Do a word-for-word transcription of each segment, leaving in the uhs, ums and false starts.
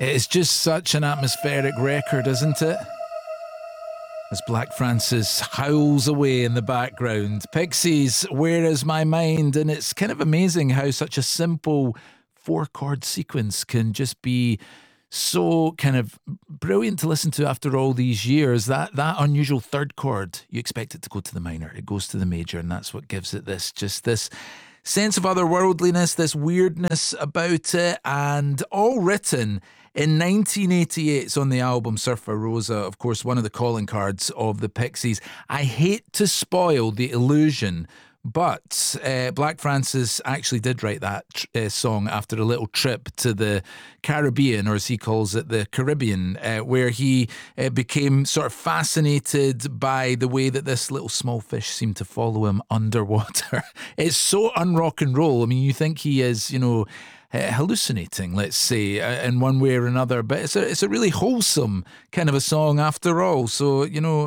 It's just such an atmospheric record, isn't it? As Black Francis howls away in the background. Pixies, Where Is My Mind? And it's kind of amazing how such a simple four-chord sequence can just be so kind of brilliant to listen to after all these years. That that unusual third chord, you expect it to go to the minor. It goes to the major, and that's what gives it this, just this sense of otherworldliness, this weirdness about it, and all written in nineteen eighty-eight. It's on the album Surfer Rosa, of course, one of the calling cards of the Pixies. I hate to spoil the illusion, but uh, Black Francis actually did write that uh, song after a little trip to the Caribbean, or as he calls it, the Caribbean, uh, where he uh, became sort of fascinated by the way that this little small fish seemed to follow him underwater. It's so un-rock and roll. I mean, you think he is, you know, Uh, hallucinating, let's say, uh, in one way or another, but it's a it's a really wholesome kind of a song after all. So, you know,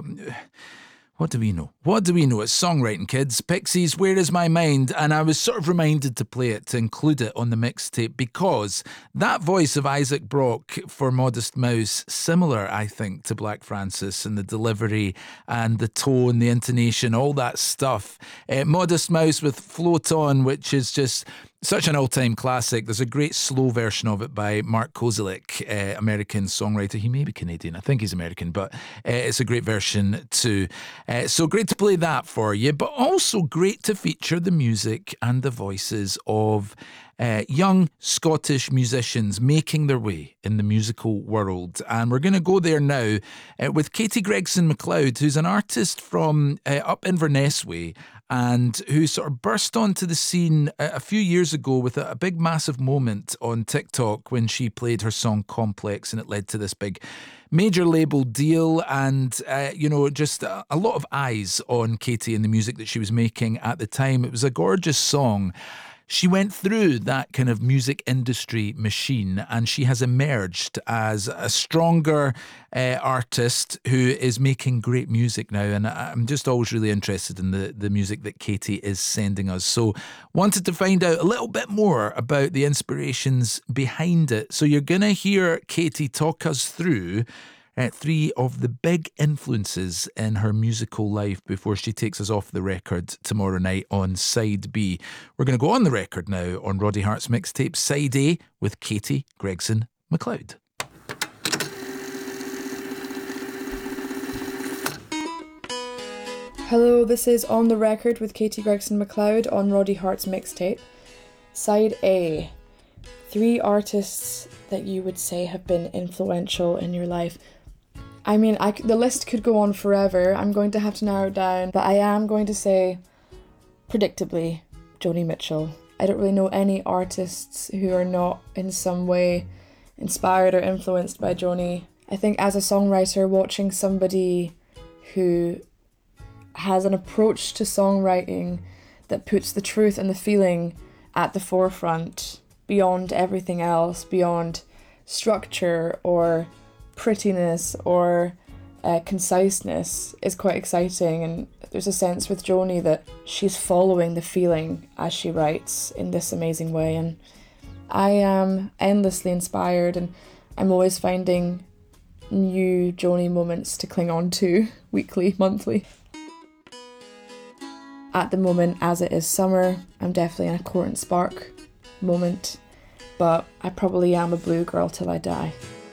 what do we know? What do we know? It's songwriting, kids. Pixies, Where Is My Mind? And I was sort of reminded to play it, to include it on the mixtape, because that voice of Isaac Brock for Modest Mouse, similar, I think, to Black Francis, and the delivery and the tone, the intonation, all that stuff. Uh, Modest Mouse with Float On, which is just such an all-time classic. There's a great slow version of it by Mark Kozelek, uh, American songwriter. He may be Canadian. I think he's American, but uh, it's a great version too. Uh, so great to play that for you, but also great to feature the music and the voices of uh, young Scottish musicians making their way in the musical world. And we're going to go there now uh, with Katie Gregson MacLeod, who's an artist from uh, up Inverness way, and who sort of burst onto the scene a, a few years ago with a, a big massive moment on TikTok when she played her song Complex, and it led to this big major label deal, and uh, you know, just a, a lot of eyes on Katie and the music that she was making at the time. It was a gorgeous song. She went through that kind of music industry machine, and she has emerged as a stronger uh, artist who is making great music now. And I'm just always really interested in the, the music that Katie is sending us. So wanted to find out a little bit more about the inspirations behind it. So you're going to hear Katie talk us through Uh, three of the big influences in her musical life before she takes us off the record tomorrow night on Side B. We're going to go on the record now on Roddy Hart's mixtape Side A with Katie Gregson MacLeod. Hello, this is On the Record with Katie Gregson MacLeod on Roddy Hart's mixtape Side A. Three artists that you would say have been influential in your life. I mean, I, the list could go on forever. I'm going to have to narrow it down, but I am going to say, predictably, Joni Mitchell. I don't really know any artists who are not in some way inspired or influenced by Joni. I think as a songwriter, watching somebody who has an approach to songwriting that puts the truth and the feeling at the forefront, beyond everything else, beyond structure or prettiness or uh, conciseness, is quite exciting. And there's a sense with Joni that she's following the feeling as she writes in this amazing way, and I am endlessly inspired, and I'm always finding new Joni moments to cling on to weekly, monthly. At the moment, as it is summer, I'm definitely in a Court and Spark moment, but I probably am a blue girl till I die.